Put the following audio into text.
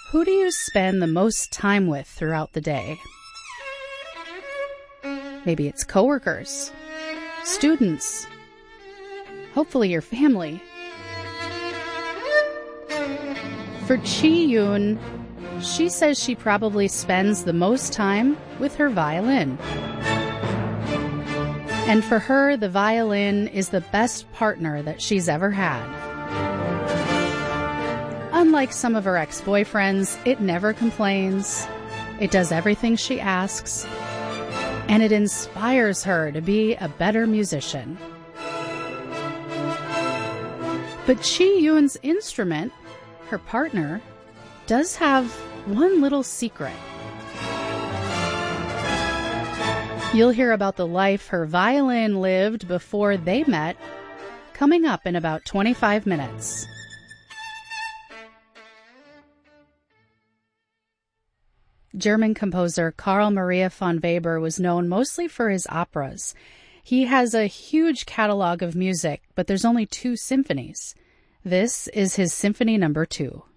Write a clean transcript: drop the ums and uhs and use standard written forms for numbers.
Who do you spend the most time with throughout the day? Maybe it's coworkers, students, hopefully your family. For Chi Yoon, she says she probably spends the most time with her violin. And for her, the violin is the best partner that she's ever had. Unlike some of her ex-boyfriends, it never complains, it does everything she asks, and it inspires her to be a better musician. But Chi Yoon's instrument, her partner, does have one little secret. You'll hear about the life her violin lived before they met, coming up in about 25 minutes. German composer Carl Maria von Weber was known mostly for his operas. He has a huge catalog of music, but there's only 2 symphonies. This is his Symphony No. 2.